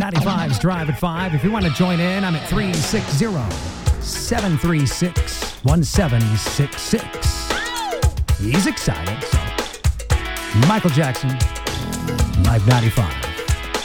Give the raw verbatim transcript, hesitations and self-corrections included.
ninety-five's Drive at five. If you want to join in, I'm at three six zero, seven three six, one seven six six. He's excited. So, Michael Jackson, Live ninety-five.